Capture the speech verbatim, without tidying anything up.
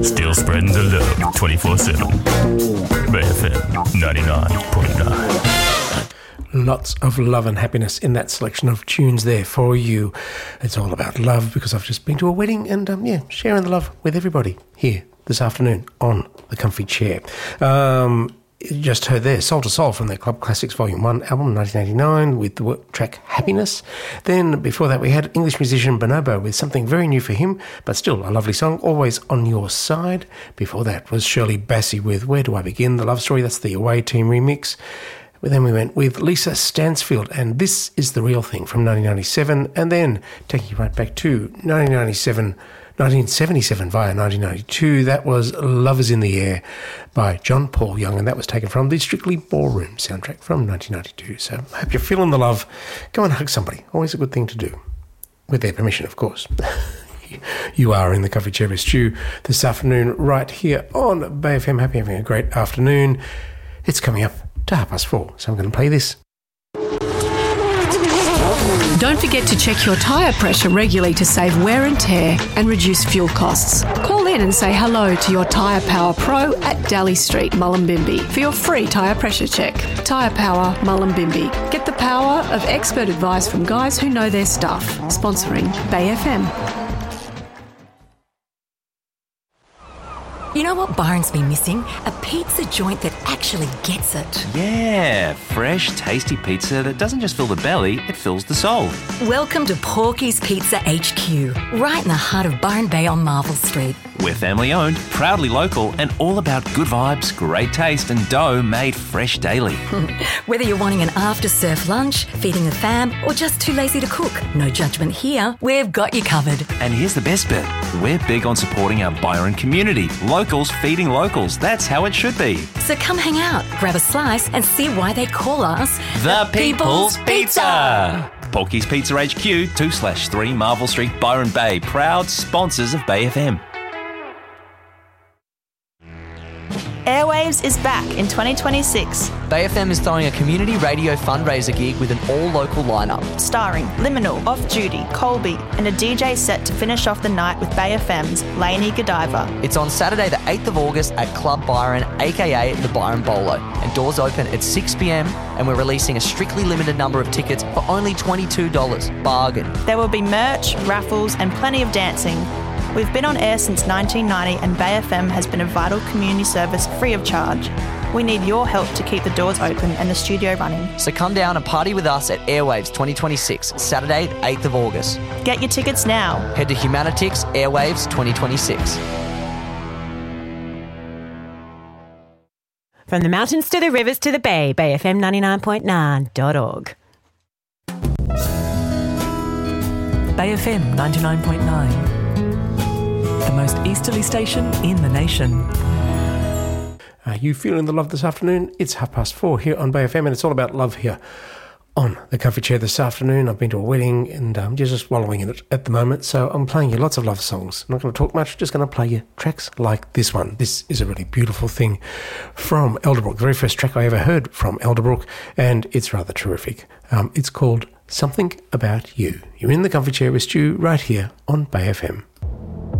Still spreading the love twenty-four seven. Bay F M ninety-nine point nine. Lots of love and happiness in that selection of tunes there for you. It's all about love because I've just been to a wedding and, um, yeah, sharing the love with everybody here this afternoon on the comfy chair. Um... You just heard there Soul to Soul from their Club Classics Volume one album, nineteen eighty-nine, with the work track Happiness. Then before that we had English musician Bonobo with something very new for him, but still a lovely song, Always on Your Side. Before that was Shirley Bassey with Where Do I Begin? The Love Story, that's the Away Team remix. Then we went with Lisa Stansfield and This Is the Real Thing from nineteen ninety-seven, and then taking you right back to nineteen ninety-seven, nineteen seventy-seven via nineteen ninety-two, that was Love Is in the Air by John Paul Young, and that was taken from the Strictly Ballroom soundtrack from nineteen ninety-two. So I hope you're feeling the love. Go and hug somebody. Always a good thing to do. With their permission, of course. You are in the Coffee Chair with Stu this afternoon right here on Bay F M. Happy having a great afternoon. It's coming up to half past four, so I'm going to play this. Don't forget to check your tyre pressure regularly to save wear and tear and reduce fuel costs. Call in and say hello to your Tyre Power Pro at Daly Street, Mullumbimby for your free tyre pressure check. Tyre Power, Mullumbimby. Get the power of expert advice from guys who know their stuff. Sponsoring Bay F M. You know what Byron's been missing? A pizza joint that actually gets it. Yeah, fresh, tasty pizza that doesn't just fill the belly, it fills the soul. Welcome to Porky's Pizza H Q, right in the heart of Byron Bay on Marvel Street. We're family owned, proudly local, and all about good vibes, great taste, and dough made fresh daily. Whether you're wanting an after-surf lunch, feeding the fam, or just too lazy to cook, no judgment here, we've got you covered. And here's the best bit. We're big on supporting our Byron community. Locals feeding locals. That's how it should be. So come hang out, grab a slice, and see why they call us The People's Pizza. Porky's Pizza H Q, two slash three Marvel Street, Byron Bay. Proud sponsors of Bay F M. Airwaves is back in twenty twenty-six. Bay F M is throwing a community radio fundraiser gig with an all-local lineup. Starring Liminal, Off Duty, Colby, and a D J set to finish off the night with Bay F M's Lainey Godiva. It's on Saturday the eighth of August at Club Byron, aka the Byron Bolo. And doors open at six p.m, and we're releasing a strictly limited number of tickets for only twenty-two dollars. Bargain. There will be merch, raffles, and plenty of dancing. We've been on air since nineteen ninety and Bay F M has been a vital community service free of charge. We need your help to keep the doors open and the studio running. So come down and party with us at Airwaves twenty twenty-six, Saturday the eighth of August. Get your tickets now. Head to Humanitix Airwaves twenty twenty-six. From the mountains to the rivers to the bay, Bay F M ninety-nine point nine dot org. Bay F M ninety-nine point nine. The most easterly station in the nation. Are you feeling the love this afternoon? It's half past four here on Bay F M, and it's all about love here on the Coffee Chair this afternoon. I've been to a wedding and um, just wallowing in it at the moment, so I'm playing you lots of love songs. I'm not going to talk much, just going to play you tracks like this one. This is a really beautiful thing from Elderbrook, the very first track I ever heard from Elderbrook, and it's rather terrific. Um, it's called Something About You. You're in the Comfy Chair with Stu right here on Bay F M.